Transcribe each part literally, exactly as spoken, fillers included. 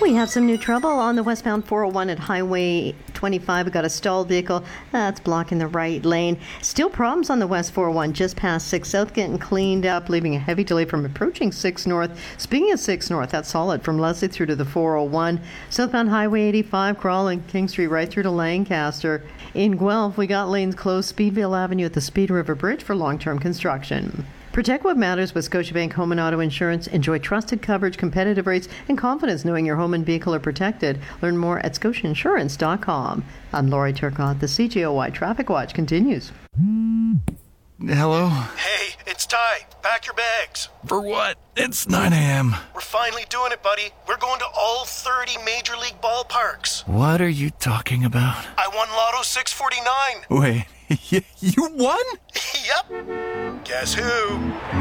We have some new trouble on the westbound four oh one at Highway twenty-five. We've got a stalled vehicle that's blocking the right lane. Still problems on the West four oh one just past six South, getting cleaned up, leaving a heavy delay from approaching six North. Speaking of six North, that's solid from Leslie through to the four oh one. Southbound Highway eighty-five, crawling King Street right through to Lancaster. In Guelph, we got lanes closed, Speedville Avenue at the Speed River Bridge for long-term construction. Protect what matters with Scotiabank Home and Auto Insurance. Enjoy trusted coverage, competitive rates, and confidence knowing your home and vehicle are protected. Learn more at scotia insurance dot com. I'm Lori Turcotte. The C J O Y Traffic Watch continues. Hello? Hey, it's Ty. Pack your bags. For what? It's nine a.m. We're finally doing it, buddy. We're going to all thirty Major League ballparks. What are you talking about? I won Lotto six forty-nine. Wait, you won? Yep. Guess who?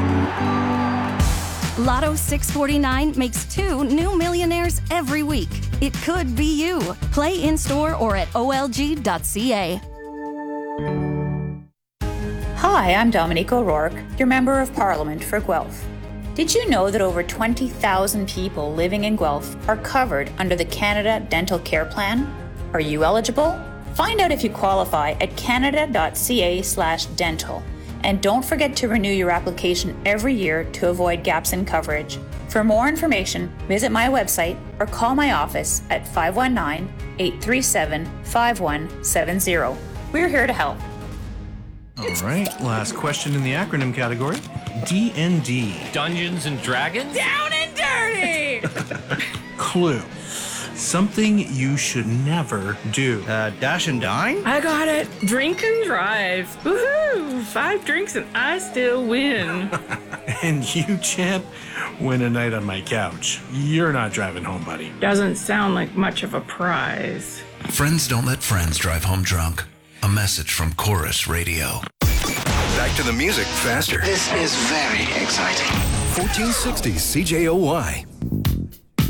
Lotto six forty-nine makes two new millionaires every week. It could be you. Play in-store or at O L G dot C A. Hi, I'm Dominique O'Rourke, your Member of Parliament for Guelph. Did you know that over twenty thousand people living in Guelph are covered under the Canada Dental Care Plan? Are you eligible? Find out if you qualify at canada dot c a slash dental. And don't forget to renew your application every year to avoid gaps in coverage. For more information, visit my website or call my office at five one nine, eight three seven, five one seven zero. We're here to help. All right, last question in the acronym category. D and D. Dungeons and Dragons? Down and dirty! Clue. Something you should never do. Uh, dash and dine? I got it. Drink and drive. Woohoo! Five drinks and I still win. And you, champ, win a night on my couch. You're not driving home, buddy. Doesn't sound like much of a prize. Friends don't let friends drive home drunk. A message from Chorus Radio. Back to the music faster. This is very exciting. fourteen sixty C J O Y.